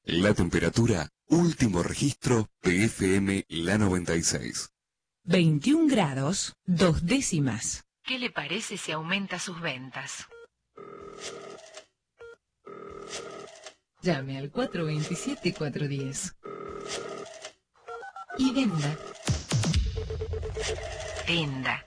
La temperatura, último registro, PFM La 96. 21 grados, 2 décimas. ¿Qué le parece si aumenta sus ventas? Llame al 427-410. Y venda. Venda.